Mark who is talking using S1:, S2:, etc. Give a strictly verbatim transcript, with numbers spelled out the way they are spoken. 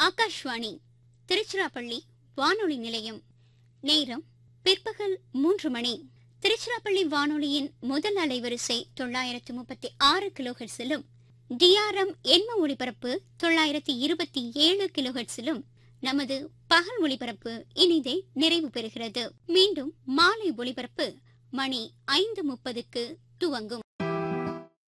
S1: ஆகாஷ்வாணி திருச்சிராப்பள்ளி வானொலி நிலையம். நேரம் பிற்பகல் மூன்று மணி. திருச்சிராப்பள்ளி வானொலியின் முதல் அலைவரிசை தொள்ளாயிரத்து முப்பத்தி ஆறு கிலோஹெர்ட்ஸிலும் டிஆர்எம் எண்ம ஒளிபரப்பு தொள்ளாயிரத்தி இருபத்தி ஏழு கிலோஹெர்ட்ஸிலும் நமது பகல் ஒளிபரப்பு இனிதே நிறைவு பெறுகிறது. மீண்டும் மாலை ஒளிபரப்பு மணி ஐந்து முப்பதுக்கு துவங்கும்.